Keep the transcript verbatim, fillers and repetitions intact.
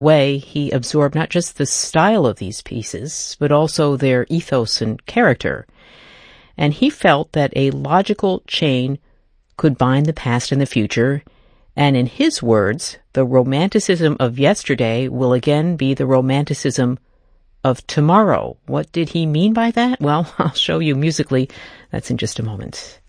way, he absorbed not just the style of these pieces, but also their ethos and character. And he felt that a logical chain could bind the past and the future, and in his words, the romanticism of yesterday will again be the romanticism of tomorrow. What did he mean by that? Well, I'll show you musically. That's in just a moment.